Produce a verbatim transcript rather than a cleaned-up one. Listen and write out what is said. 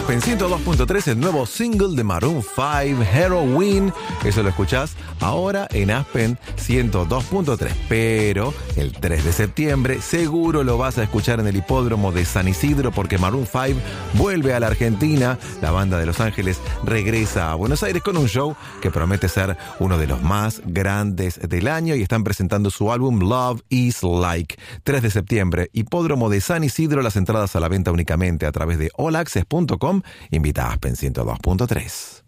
Aspen ciento dos punto tres, el nuevo single de Maroon cinco, Heroin. Eso lo escuchás ahora en Aspen ciento dos punto tres. Pero el tres de septiembre seguro lo vas a escuchar en el hipódromo de San Isidro, porque Maroon cinco vuelve a la Argentina. La banda de Los Ángeles regresa a Buenos Aires con un show que promete ser uno de los más grandes del año, y están presentando su álbum Love is Like. tres de septiembre, hipódromo de San Isidro. Las entradas a la venta únicamente a través de all access punto com. Invita a Aspen ciento dos punto tres.